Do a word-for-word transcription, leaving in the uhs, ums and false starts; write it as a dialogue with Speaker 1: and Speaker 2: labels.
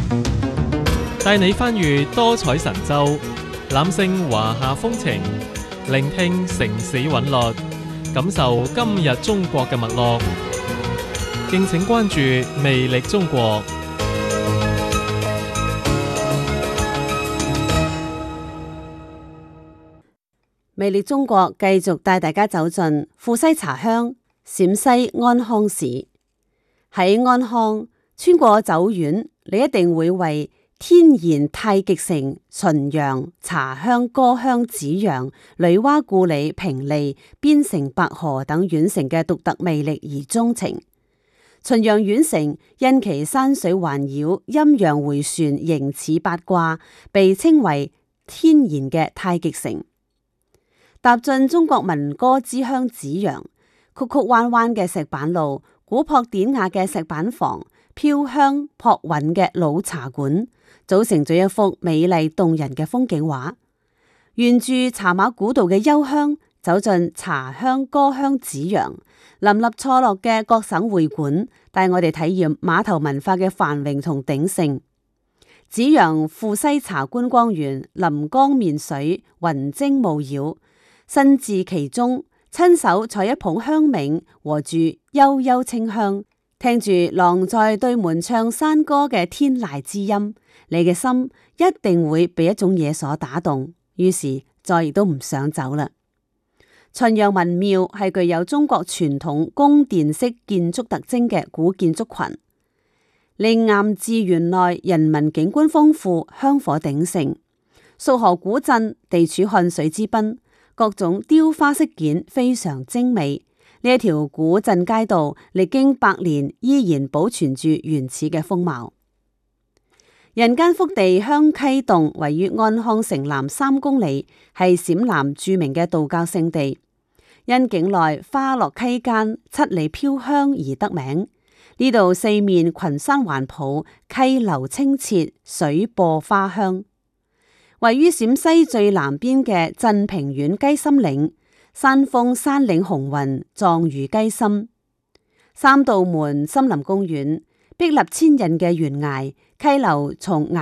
Speaker 1: 帶你翻閱多彩神州，覽勝華夏風情，聆聽城市韻律，感受今日中國嘅脈絡。敬請關注魅力中國。
Speaker 2: 魅力中國繼續帶大家走進富西茶鄉陝西安康市。喺安康穿過酒院，你一定會為天然太極城、浔陽、茶鄉、歌鄉、紫陽、女媧故里、平利、邊城、白河等縣城嘅獨特魅力而鍾情。浔陽縣城因其山水環繞、陰陽迴旋、形似八卦，被稱為天然嘅太極城。踏進中國民歌之鄉紫陽，曲曲彎彎嘅石板路、古樸典雅嘅石板房、飄香樸韻嘅老茶館，組成咗一幅美麗動人嘅風景畫。沿住茶馬古道嘅幽香，走進茶鄉歌鄉紫陽，林立錯落嘅各省會館，帶我哋體驗碼頭文化嘅繁榮同鼎盛。紫陽富西茶觀光園臨江面水，雲蒸霧繞，身至其中，親手採一捧香茗，和住悠悠清香，聽住郎在對門唱山歌嘅天籟之音，你嘅心一定會被一種嘢所打動，於是再亦都唔想走啦。浔陽文廟係具有中國傳統宮殿式建築特徵嘅古建築群，靈岩寺園內人民景觀豐富，香火鼎盛。束河古鎮地處漢水之濱，各種雕花飾件非常精美。呢一條古鎮街道歷經百年，依然保存住原始嘅風貌。人間福地香溪洞位於安康城南三公里，係陝南著名嘅道教聖地，因境內花落溪間、七里飄香而得名。呢度四面群山環抱，溪流清澈，水播花香。位於陝西最南邊嘅鎮平縣雞心嶺，山峰山嶺雄渾，壯如雞心。三道門森林公園，壁立千仞嘅懸崖，溪流從崖